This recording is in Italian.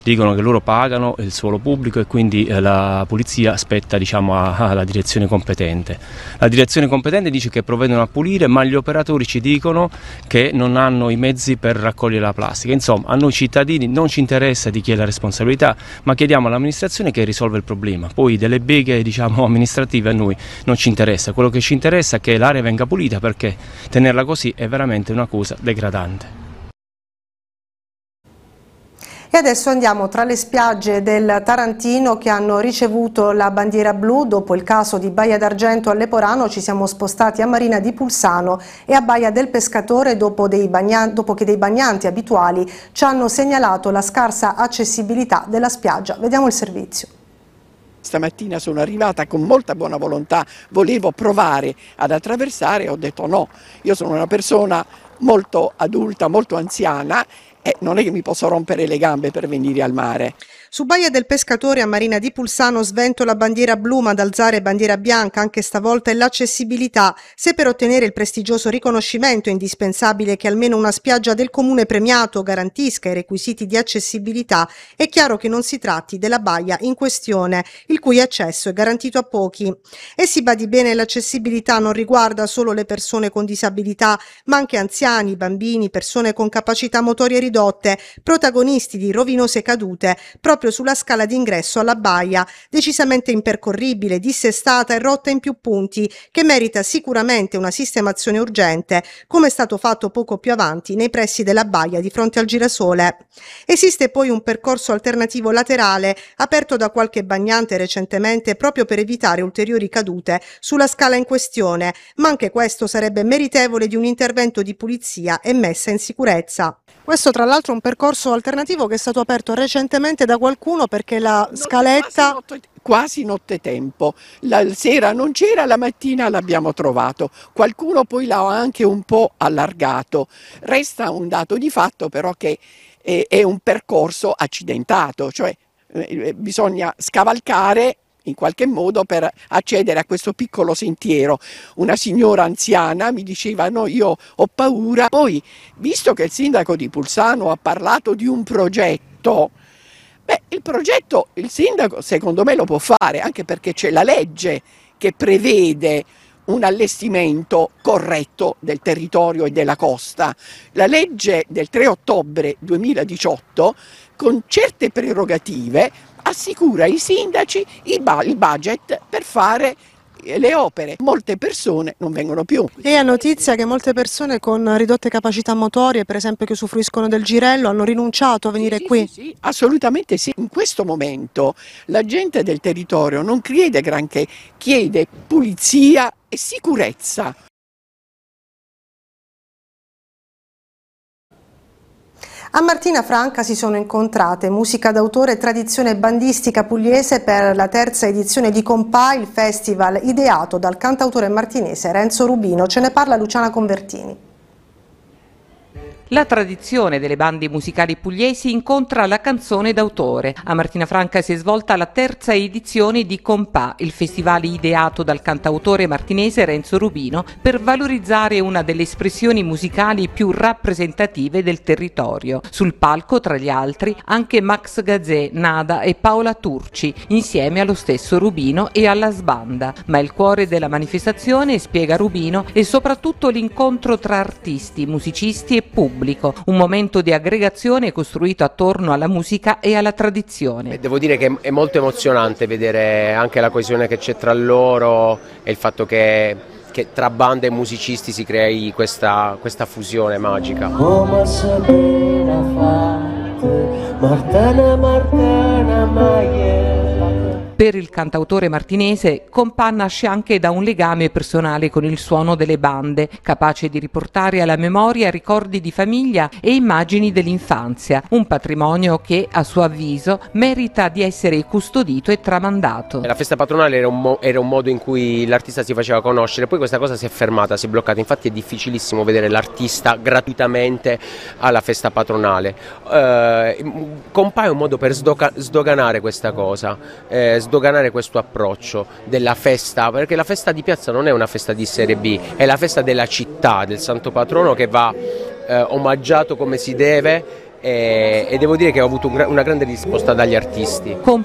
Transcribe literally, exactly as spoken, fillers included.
Dicono che loro pagano il suolo pubblico e quindi eh, la polizia aspetta, diciamo, alla direzione competente. La direzione competente dice che provvedono a pulire, ma gli operatori ci dicono che non hanno i mezzi per raccogliere la plastica. Insomma, a noi cittadini non ci interessa di chi è la responsabilità, ma chiediamo all'amministrazione che risolva il problema. Poi delle beghe, diciamo, amministrative a noi non ci interessa. Quello che ci interessa è che l'area venga pulita, perché tenerla così è veramente una cosa degradante. E adesso andiamo tra le spiagge del Tarantino che hanno ricevuto la bandiera blu. Dopo il caso di Baia d'Argento a Leporano ci siamo spostati a Marina di Pulsano e a Baia del Pescatore dopo, dei bagnan- dopo che dei bagnanti abituali ci hanno segnalato la scarsa accessibilità della spiaggia. Vediamo il servizio. Stamattina sono arrivata con molta buona volontà, volevo provare ad attraversare e ho detto no, io sono una persona molto adulta, molto anziana e non è che mi posso rompere le gambe per venire al mare. Su Baia del Pescatore a Marina di Pulsano svento la bandiera blu, ma ad alzare bandiera bianca anche stavolta è l'accessibilità. Se per ottenere il prestigioso riconoscimento è indispensabile che almeno una spiaggia del comune premiato garantisca i requisiti di accessibilità, è chiaro che non si tratti della baia in questione, il cui accesso è garantito a pochi. E si badi bene, l'accessibilità non riguarda solo le persone con disabilità, ma anche anziani, bambini, persone con capacità motorie ridotte, protagonisti di rovinose cadute, proprio sulla scala d'ingresso alla baia, decisamente impercorribile, dissestata e rotta in più punti, che merita sicuramente una sistemazione urgente, come è stato fatto poco più avanti nei pressi della baia di fronte al girasole. Esiste poi un percorso alternativo laterale, aperto da qualche bagnante recentemente proprio per evitare ulteriori cadute sulla scala in questione, ma anche questo sarebbe meritevole di un intervento di pulizia e messa in sicurezza. Questo tra l'altro è un percorso alternativo che è stato aperto recentemente da qualcuno perché la scaletta... Quasi, notte, quasi nottetempo, la sera non c'era, la mattina l'abbiamo trovato, qualcuno poi l'ha anche un po' allargato. Resta un dato di fatto però che è, è un percorso accidentato, cioè eh, bisogna scavalcare in qualche modo per accedere a questo piccolo sentiero. Una signora anziana mi diceva no, io ho paura. Poi, visto che il sindaco di Pulsano ha parlato di un progetto, beh, il progetto il sindaco secondo me lo può fare, anche perché c'è la legge che prevede un allestimento corretto del territorio e della costa. La legge del tre ottobre duemiladiciotto, con certe prerogative, assicura ai sindaci il, ba- il budget per fare le opere. Molte persone non vengono più. E ha notizia che molte persone con ridotte capacità motorie, per esempio che usufruiscono del girello, hanno rinunciato a venire sì, qui? Sì, sì, assolutamente sì. In questo momento la gente del territorio non chiede granché, chiede pulizia e sicurezza. A Martina Franca si sono incontrate musica d'autore e tradizione bandistica pugliese per la terza edizione di Compà, il festival ideato dal cantautore martinese Renzo Rubino. Ce ne parla Luciana Convertini. La tradizione delle bande musicali pugliesi incontra la canzone d'autore. A Martina Franca si è svolta la terza edizione di Compà, il festival ideato dal cantautore martinese Renzo Rubino per valorizzare una delle espressioni musicali più rappresentative del territorio. Sul palco, tra gli altri, anche Max Gazzè, Nada e Paola Turci, insieme allo stesso Rubino e alla sbanda. Ma il cuore della manifestazione, spiega Rubino, è soprattutto l'incontro tra artisti, musicisti e pubblico. Un momento di aggregazione costruito attorno alla musica e alla tradizione. Devo dire che è molto emozionante vedere anche la coesione che c'è tra loro e il fatto che, che tra bande e musicisti si crei questa, questa fusione magica. Come sapere fatte, Martana, Martana, Maia. Per il cantautore martinese, Compà nasce anche da un legame personale con il suono delle bande, capace di riportare alla memoria ricordi di famiglia e immagini dell'infanzia, un patrimonio che, a suo avviso, merita di essere custodito e tramandato. La festa patronale era un, mo- era un modo in cui l'artista si faceva conoscere, poi questa cosa si è fermata, si è bloccata, infatti è difficilissimo vedere l'artista gratuitamente alla festa patronale. Eh, Compà è un modo per sdoca- sdoganare questa cosa, eh, sdoganare questo approccio della festa, perché la festa di piazza non è una festa di serie B, è la festa della città, del santo patrono che va eh, omaggiato come si deve e, e devo dire che ho avuto un, una grande risposta dagli artisti. Con